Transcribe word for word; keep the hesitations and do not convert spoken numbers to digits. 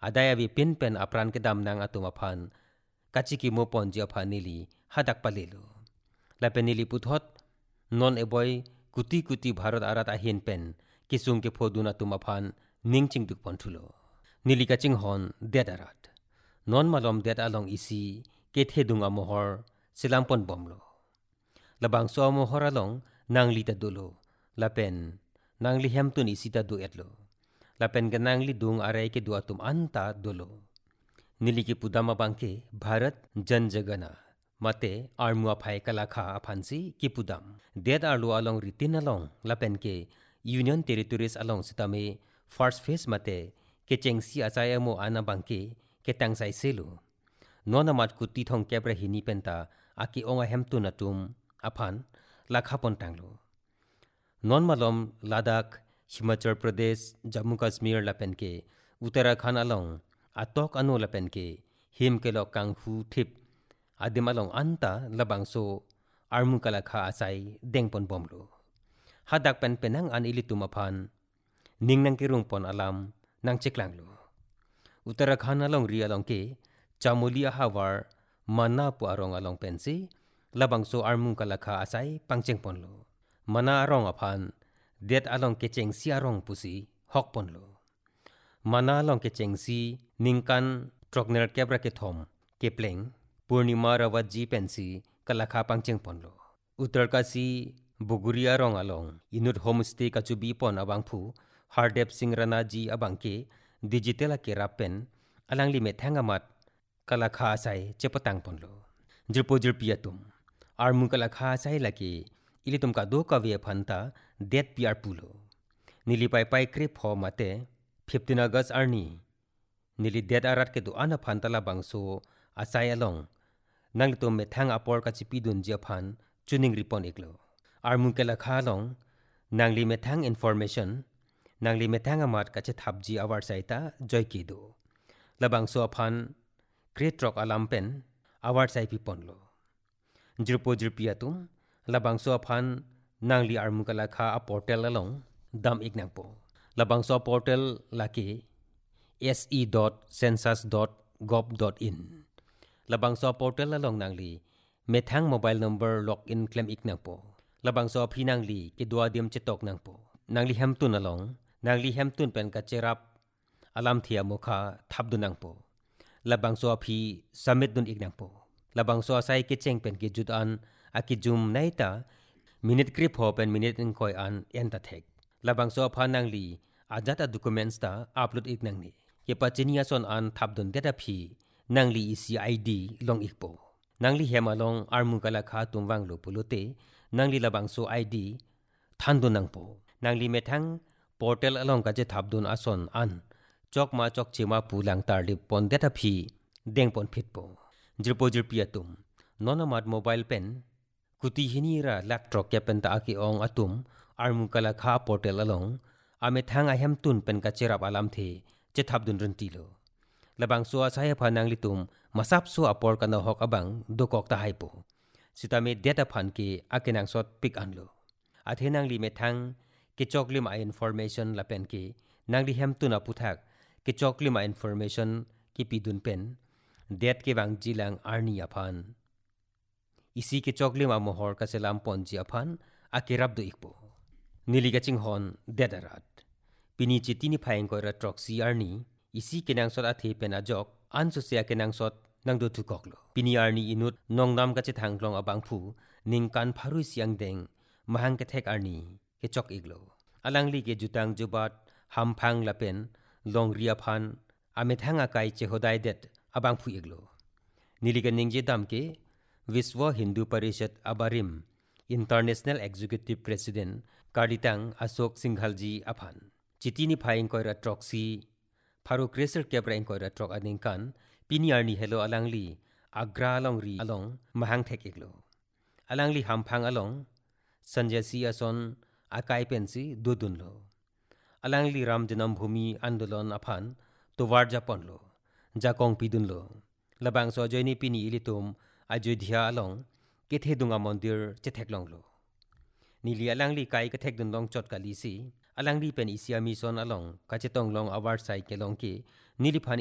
adaya vi pin pen apran ke dam nang atumapan kachiki mo ponji aphan nili hadak palelu lapen nili puthot non eboy kuti kuti bharat arat ahin pen kisung ke phoduna tumaphan ningching duk ponthulo nili kaching hon det arat non malom det along isi ke thedunga mohor silampon bomlo labang so mohor along nangli ta dulo lapen nangli hemtun isi ta du etlo lapen ke nangli dung arai ke du atum anta dulo nili ki pudama bangke bharat jan jagana mate armua phai kalakha aphansi ki pudam det arlo along ritin along lapen ke union territories along sitame first phase mate ke chengsi achaya mo ana bangke ke tangsai selu nona mat kuti thong kebra hini penta aki onga hemtu natum aphan lakha pon tanglo non malom ladakh himachal pradesh jammu kashmir lapen ke uttarakhand along atok anu lapen ke him ke lok kang hu thip adim along anta labangso armu kalakha asai dengpon bomlo hadak pen penang an ilitum aphan ningnang ke rungpon alam nang cheklanglo uttarakhand along ri along ke chamulia hawar mana pu arong along pensi labangso armu kalakha asai pangchengponlo mana arong aphan det along ke chengsi arong pusi hokponlo mana along ke chengsi ningkan trokner kebra ke thom kepleng purnima rawatji pensi kalakha pangchengponlo uttarkasi buguria rong along inut homestay kachubi pon abangphu hardep singh rana ji abangke digital ke rapen alangli me thangamat kalakha sai chepatang ponlo jirpo jirpiatum armu kalakha sai laki ilitum ka do ka ve phanta det piar pulo nili pai pai kre pho mate fifteen august arni nili det arat ke du ana phantala bangso asai along nanglitum me thang apor ka chipidun je phan chuning ripon eklo armu kalakha along nangli me thang information nangli me thang amat ka che thapji awar saita joy kido labangso aphan great rock alam pen awar sai pi ponlo jirpo jirpiatum labangso aphan nangli armu kalakha a portal along dam iknangpo labangso portal laki s e dot census dot gov dot in labangso portal along nangli methang mobile number login claim iknangpo labangso phi nangli ke duadim chetok nangpo nangli hemtun along nangli hemtun pen ka cherap alam thia mokha thapdunangpo labangso phi submit dun iknangpo labangso asai ke cheng pen ke judan akijum naita minute grip ho pen minute in koi an enta thek labangso phanangli ajata documents ta upload iknangni ke pachinia son an thapdun data phi nangli isi id long ikpo nangli hemalong armu kalakha tumwang lo pulote nangli labangso id thandun nangpo nangli methang portal along ka je thapdun ason an chokma chokchima pulang tarli pon data phi dengpon phitpo jirpo jirpiatum nonamat mobile pen kuti hinira laptop ke pen ta aki ong atum armu kalakha portal along ame thang ahem tun pen ka cherap alam the che thapdun rentilo labang so asaya phanang litum masap so apor kana hok abang dokok ta haipo sitame data phan ke akenang sot pick anlo athenang li me thang ke choklim a information lapen ke nangli hem tuna puthak ke choklim a information ki pidun pen det ke bang jilang arni aphan isi ke choklim a mohor ka selam ponji aphan akirab do ikpo nili gaching hon dedarat pini chitini phaing ko ra troxy arni isi kenang sot athe pen ajok anso se kenang sot nangdo thu koklo pini arni inut nongnam ka che thanglong abang phu ningkan pharu siang deng mahang ke thek arni ke chok iglo alangli ke jutang jubat hamphang lapen longria phan ame thanga kai che hodai det abang phu iglo nili ke ningje dam ke Vishwa Hindu Parishad Abarim International Executive President Karditang Ashok Singhalji aphan chitini phaing koira troxy pharu kreser kebra ing koira trok aningkan pini arni hello alangli agra longri along mahang thek iglo alangli hamphang along sanjay si ason akai pensi dudunlo alangli ram janam bhumi andolon aphan towar japonlo jakong pidunlo labang so joini pini ilitum Ayodhya along kethe dunga mondir chetheklonglo nili alangli kai kethek dun long chot kalisi alangli pen isia mission along kachetong long award sai kelong ki nili phan